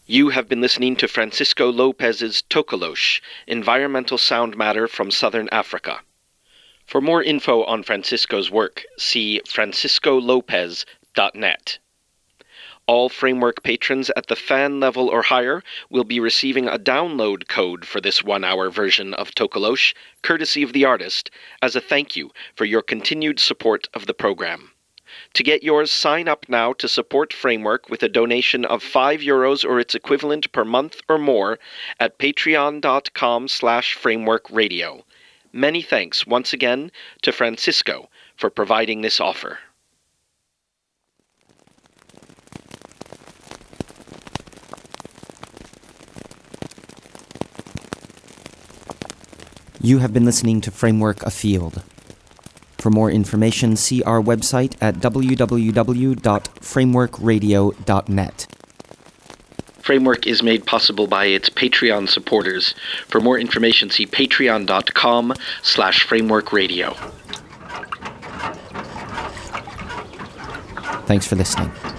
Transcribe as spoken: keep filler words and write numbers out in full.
You have been listening to Francisco Lopez's Tokolosh, Environmental Sound Matter from Southern Africa. For more info on Francisco's work, see francisco lopez dot net. All Framework patrons at the fan level or higher will be receiving a download code for this one-hour version of Tokolosh, courtesy of the artist, as a thank you for your continued support of the program. To get yours, sign up now to support Framework with a donation of five euros or its equivalent per month or more at patreon.com slash frameworkradio. Many thanks once again to Francisco for providing this offer. You have been listening to Framework Afield. For more information, see our website at w w w dot framework radio dot net. Framework is made possible by its Patreon supporters. For more information, see patreon.com slash frameworkradio. Thanks for listening.